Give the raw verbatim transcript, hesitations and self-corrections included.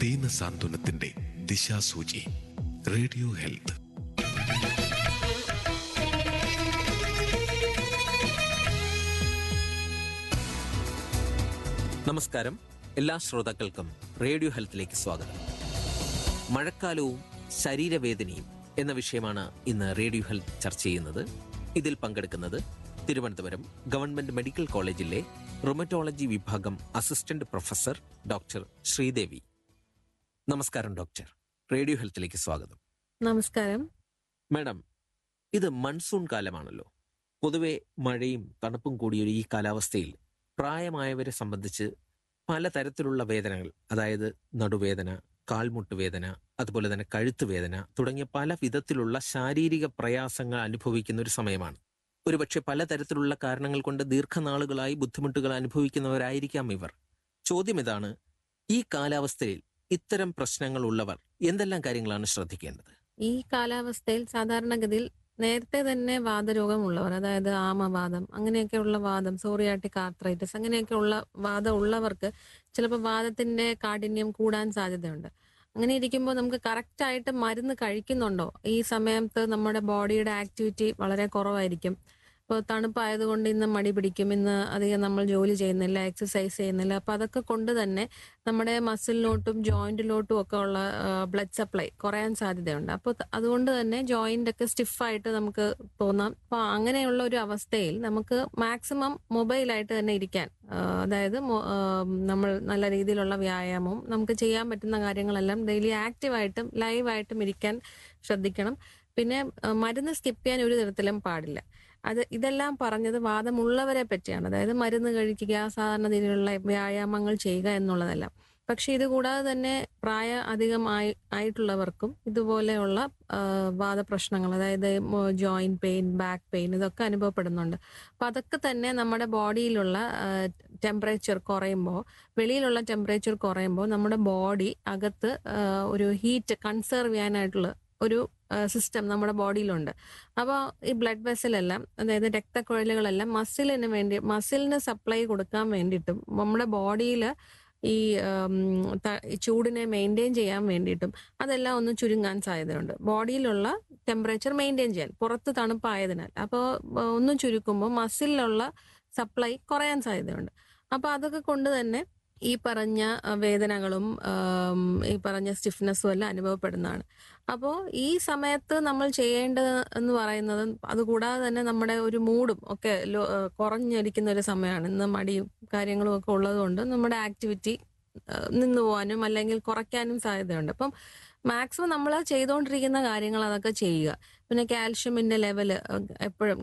ദീന സാന്ത്വനത്തിന്റെ ദിശാസൂചി. Radio health. നമസ്കാരം. എല്ലാ ശ്രോതാക്കൾക്കും റേഡിയോ ഹെൽത്തിലേക്ക് സ്വാഗതം. മഴക്കാലവും ശരീരവേദനയും എന്ന വിഷയമാണ് ഇന്ന് റേഡിയോ ഹെൽത്ത് ചർച്ച ചെയ്യുന്നത്. ഇതിൽ പങ്കെടുക്കുന്നത് തിരുവനന്തപുരം ഗവൺമെന്റ് മെഡിക്കൽ കോളേജിലെ റുമറ്റോളജി വിഭാഗം അസിസ്റ്റന്റ് പ്രൊഫസർ ഡോക്ടർ ശ്രീദേവി. നമസ്കാരം ഡോക്ടർ. റേഡിയോ ഹെൽത്തിലേക്ക് സ്വാഗതം. നമസ്കാരം. മാഡം, ഇത് മൺസൂൺ കാലമാണല്ലോ. പൊതുവെ മഴയും തണുപ്പും കൂടിയൊരു ഈ കാലാവസ്ഥയിൽ പ്രായമായവരെ സംബന്ധിച്ച് പലതരത്തിലുള്ള വേദനകൾ, അതായത് നടുവേദന, കാൽമുട്ട് വേദന, അതുപോലെ തന്നെ കഴുത്ത് വേദന തുടങ്ങിയ പല വിധത്തിലുള്ള ശാരീരിക പ്രയാസങ്ങൾ അനുഭവിക്കുന്ന ഒരു സമയമാണ്. ഒരുപക്ഷെ പലതരത്തിലുള്ള കാരണങ്ങൾ കൊണ്ട് ദീർഘനാളുകളായി ബുദ്ധിമുട്ടുകൾ അനുഭവിക്കുന്നവരായിരിക്കാം ഇവർ. ചോദ്യം ഇതാണ്: ഈ കാലാവസ്ഥയിൽ ഇത്തരം പ്രശ്നങ്ങൾ ഉള്ളവർ എന്തെല്ലാം കാര്യങ്ങളാണ് ശ്രദ്ധിക്കേണ്ടത്? ഈ കാലാവസ്ഥയിൽ സാധാരണഗതിയിൽ നേരത്തെ തന്നെ വാതരോഗമുള്ളവർ, അതായത് ആമവാദം, അങ്ങനെയൊക്കെയുള്ള വാദം, സോറിയാട്ടിക് ആർത്രൈറ്റിസ്, അങ്ങനെയൊക്കെയുള്ള വാദം ഉള്ളവർക്ക് ചിലപ്പോൾ വാദത്തിന്റെ കാഠിന്യം കൂടാൻ സാധ്യതയുണ്ട്. അങ്ങനെ ഇരിക്കുമ്പോൾ നമുക്ക് കറക്റ്റ് ആയിട്ട് മരുന്ന് കഴിക്കുന്നുണ്ടോ? ഈ സമയത്ത് നമ്മുടെ ബോഡിയുടെ ആക്ടിവിറ്റി വളരെ കുറവായിരിക്കും. ഇപ്പോൾ തണുപ്പായതുകൊണ്ട് ഇന്ന് മടി പിടിക്കും, ഇന്ന് അധികം നമ്മൾ ജോലി ചെയ്യുന്നില്ല, എക്സസൈസ് ചെയ്യുന്നില്ല. അപ്പം അതൊക്കെ കൊണ്ട് തന്നെ നമ്മുടെ മസിലിലോട്ടും ജോയിന്റിലോട്ടും ഒക്കെ ഉള്ള ബ്ലഡ് സപ്ലൈ കുറയാൻ സാധ്യതയുണ്ട്. അപ്പോൾ അതുകൊണ്ട് തന്നെ ജോയിന്റ് ഒക്കെ സ്റ്റിഫായിട്ട് നമുക്ക് തോന്നാം. അപ്പോൾ അങ്ങനെയുള്ള ഒരു അവസ്ഥയിൽ നമുക്ക് മാക്സിമം മൊബൈലായിട്ട് തന്നെ ഇരിക്കാൻ, അതായത് നമ്മൾ നല്ല രീതിയിലുള്ള വ്യായാമവും നമുക്ക് ചെയ്യാൻ പറ്റുന്ന കാര്യങ്ങളെല്ലാം ഡെയിലി ആക്റ്റീവായിട്ടും ലൈവായിട്ടും ഇരിക്കാൻ ശ്രദ്ധിക്കണം. പിന്നെ മരുന്ന് സ്കിപ്പ് ചെയ്യാൻ ഒരു തരത്തിലും പാടില്ല. അത് ഇതെല്ലാം പറഞ്ഞത് വാദമുള്ളവരെ പറ്റിയാണ്, അതായത് മരുന്ന് കഴിക്കുക, സാധാരണ രീതിയിലുള്ള വ്യായാമങ്ങൾ ചെയ്യുക എന്നുള്ളതല്ല. പക്ഷെ ഇത് കൂടാതെ തന്നെ പ്രായ അധികമായി ആയിട്ടുള്ളവർക്കും ഇതുപോലെയുള്ള വാദപ്രശ്നങ്ങൾ, അതായത് ജോയിന്റ് പെയിൻ, ബാക്ക് പെയിൻ, ഇതൊക്കെ അനുഭവപ്പെടുന്നുണ്ട്. അപ്പൊ അതൊക്കെ തന്നെ നമ്മുടെ ബോഡിയിലുള്ള ടെമ്പറേച്ചർ കുറയുമ്പോൾ, വെളിയിലുള്ള ടെമ്പറേച്ചർ കുറയുമ്പോൾ നമ്മുടെ ബോഡി അകത്ത് ഒരു ഹീറ്റ് കൺസേർവ് ചെയ്യാനായിട്ടുള്ള ഒരു സിസ്റ്റം നമ്മുടെ ബോഡിയിലുണ്ട്. അപ്പോൾ ഈ ബ്ലഡ് വെസലെല്ലാം, അതായത് രക്തക്കുഴലുകളെല്ലാം മസിലിന് വേണ്ടി, മസിലിന് സപ്ലൈ കൊടുക്കാൻ വേണ്ടിയിട്ടും നമ്മുടെ ബോഡിയിൽ ഈ ചൂടിനെ മെയിൻറ്റെയിൻ ചെയ്യാൻ വേണ്ടിയിട്ടും അതെല്ലാം ഒന്ന് ചുരുങ്ങാൻ സാധ്യതയുണ്ട്. ബോഡിയിലുള്ള ടെമ്പറേച്ചർ മെയിൻറ്റെയിൻ ചെയ്യാൻ, പുറത്ത് തണുപ്പായതിനാൽ. അപ്പോൾ ഒന്ന് ചുരുക്കുമ്പോൾ മസിലിലുള്ള സപ്ലൈ കുറയാൻ സാധ്യതയുണ്ട്. അപ്പോൾ അതൊക്കെ കൊണ്ട് തന്നെ ഈ പറഞ്ഞ വേദനകളും ഈ പറഞ്ഞ സ്റ്റിഫ്നെസ്സും എല്ലാം അനുഭവപ്പെടുന്നതാണ്. അപ്പോൾ ഈ സമയത്ത് നമ്മൾ ചെയ്യേണ്ടത് എന്ന് പറയുന്നത്, അതുകൂടാതെ തന്നെ നമ്മുടെ ഒരു മൂഡും ഒക്കെ കുറഞ്ഞിരിക്കുന്ന ഒരു സമയമാണ്. ഇന്ന് മടിയും കാര്യങ്ങളും ഒക്കെ ഉള്ളതുകൊണ്ട് നമ്മുടെ ആക്ടിവിറ്റി നിന്നു പോകാനും അല്ലെങ്കിൽ കുറയ്ക്കാനും സാധ്യതയുണ്ട്. അപ്പം മാക്സിമം നമ്മൾ ചെയ്തുകൊണ്ടിരിക്കുന്ന കാര്യങ്ങൾ അതൊക്കെ ചെയ്യുക. പിന്നെ കാൽഷ്യമിന്റെ ലെവല് എപ്പോഴും